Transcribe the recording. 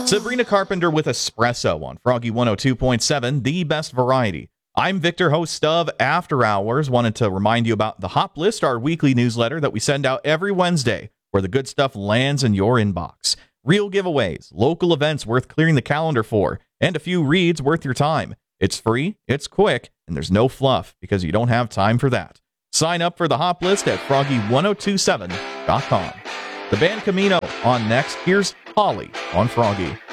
Sabrina Carpenter with Espresso on Froggy 102.7, the best variety. I'm Victor, host of After Hours. Wanted to remind you about the Hop List, our weekly newsletter that we send out every Wednesday, where the good stuff lands in your inbox. Real giveaways, local events worth clearing the calendar for, and a few reads worth your time. It's free, it's quick, and there's no fluff because you don't have time for that. Sign up for the Hop List at froggy1027.com. The band Camino on next. Here's Holly on Froggy.